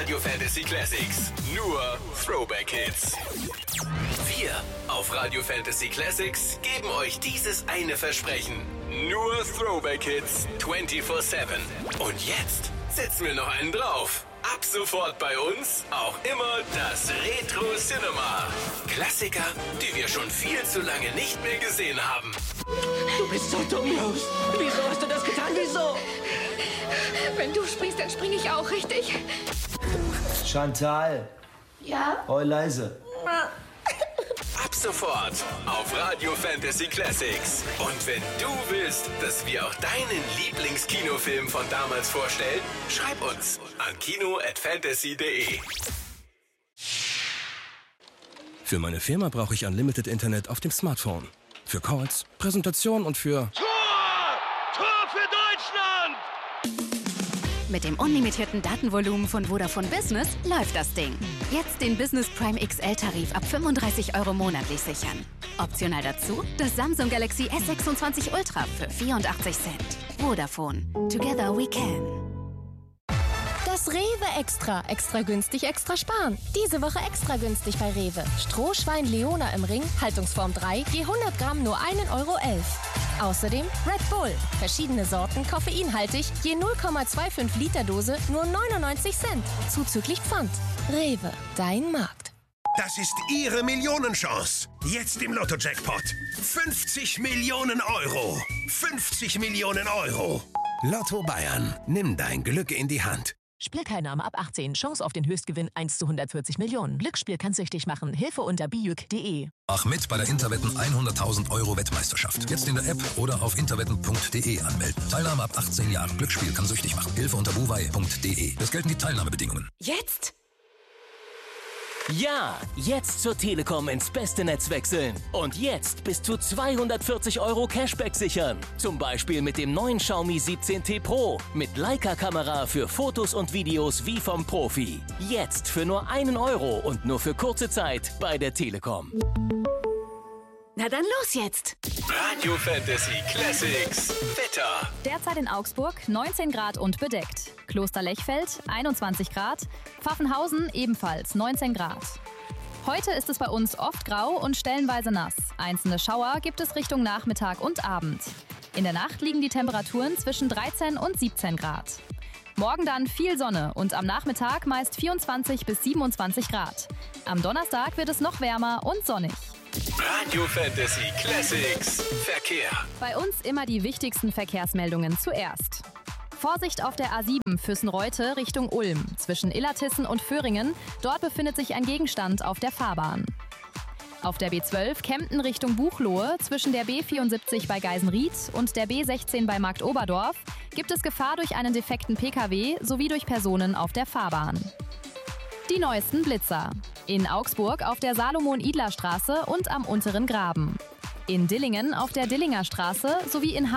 Radio Fantasy Classics. Nur Throwback-Hits. Wir auf Radio Fantasy Classics geben euch dieses eine Versprechen. Nur Throwback-Hits 24/7. Und jetzt setzen wir noch einen drauf. Ab sofort bei uns auch immer das Retro Cinema. Klassiker, die wir schon viel zu lange nicht mehr gesehen haben. Du bist so dumm, Rose. Wieso hast du das getan? Wieso? Wenn du springst, dann springe ich auch, richtig? Chantal. Ja? Oh, leise. Ab sofort auf Radio Fantasy Classics. Und wenn du willst, dass wir auch deinen Lieblingskinofilm von damals vorstellen, schreib uns an kino@fantasy.de. Für meine Firma brauche ich Unlimited Internet auf dem Smartphone. Für Calls, Präsentation und für... Tor für Deutschland! Mit dem unlimitierten Datenvolumen von Vodafone Business läuft das Ding. Jetzt den Business Prime XL-Tarif ab 35 € monatlich sichern. Optional dazu das Samsung Galaxy S26 Ultra für 84 Cent. Vodafone. Together we can. Das Rewe Extra. Extra günstig, extra sparen. Diese Woche extra günstig bei Rewe. Strohschwein Leona im Ring, Haltungsform 3, je 100 Gramm nur 1,11 €. Außerdem Red Bull. Verschiedene Sorten, koffeinhaltig, je 0,25 Liter Dose, nur 99 Cent. Zuzüglich Pfand. Rewe, dein Markt. Das ist Ihre Millionenchance. Jetzt im Lotto-Jackpot. 50 Millionen €. 50 Millionen €. Lotto Bayern. Nimm dein Glück in die Hand. Spielteilnahme ab 18. Chance auf den Höchstgewinn 1 zu 140 Millionen. Glücksspiel kann süchtig machen. Hilfe unter bijuk.de. Mach mit bei der Interwetten 100.000 € Wettmeisterschaft. Jetzt in der App oder auf interwetten.de anmelden. Teilnahme ab 18 Jahren. Glücksspiel kann süchtig machen. Hilfe unter buwei.de. Es gelten die Teilnahmebedingungen. Jetzt? Ja, jetzt zur Telekom ins beste Netz wechseln. Und jetzt bis zu 240 € Cashback sichern. Zum Beispiel mit dem neuen Xiaomi 17T Pro. Mit Leica-Kamera für Fotos und Videos wie vom Profi. Jetzt für nur 1 € und nur für kurze Zeit bei der Telekom. Na dann los jetzt! Radio Fantasy Classics. Wetter. Derzeit in Augsburg 19 Grad und bedeckt. Kloster Lechfeld 21 Grad. Pfaffenhausen ebenfalls 19 Grad. Heute ist es bei uns oft grau und stellenweise nass. Einzelne Schauer gibt es Richtung Nachmittag und Abend. In der Nacht liegen die Temperaturen zwischen 13 und 17 Grad. Morgen dann viel Sonne und am Nachmittag meist 24 bis 27 Grad. Am Donnerstag wird es noch wärmer und sonnig. Radio Fantasy Classics. Verkehr. Bei uns immer die wichtigsten Verkehrsmeldungen zuerst. Vorsicht auf der A7 Füssen-Reute Richtung Ulm. Zwischen Illertissen und Föhringen. Dort befindet sich ein Gegenstand auf der Fahrbahn. Auf der B12 Kempten Richtung Buchloe zwischen der B74 bei Geisenried und der B16 bei Marktoberdorf gibt es Gefahr durch einen defekten Pkw sowie durch Personen auf der Fahrbahn. Die neuesten Blitzer. In Augsburg auf der Salomon-Idler-Straße und am Unteren Graben. In Dillingen auf der Dillinger Straße sowie in